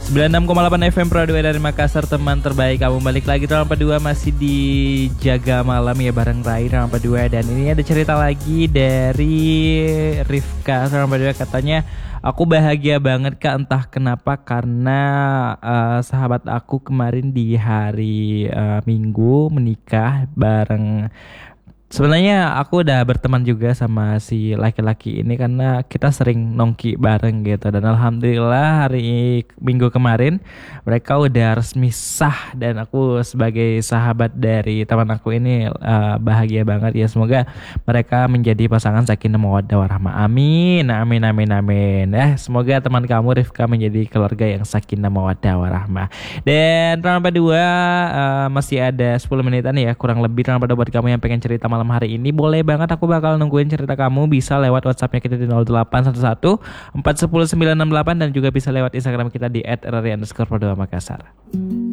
96,8 FM Pro 2 dari Makassar, teman terbaik. Kamu balik lagi Rampa 2, masih di Jaga Malam ya bareng Rai Rampa 2. Dan ini ada cerita lagi dari Rifka Rampa 2. Katanya, aku bahagia banget Kak, entah kenapa karena sahabat aku kemarin di hari Minggu menikah bareng. Sebenarnya aku udah berteman juga sama si laki-laki ini karena kita sering nongki bareng gitu. Dan alhamdulillah hari Minggu kemarin mereka udah resmi sah. Dan aku sebagai sahabat dari teman aku ini bahagia banget ya. Semoga mereka menjadi pasangan sakinah mawaddah warahmah. Amin, amin, amin, amin. Semoga teman kamu Rifka menjadi keluarga yang sakinah mawaddah warahmah. Dan Rampa 2 masih ada 10 menitan ya kurang lebih. Rampa 2 buat kamu yang pengen cerita malam hari ini, boleh banget, aku bakal nungguin cerita kamu. Bisa lewat WhatsAppnya kita di 0811 410 968 dan juga bisa lewat Instagram kita di @rri_Makassar.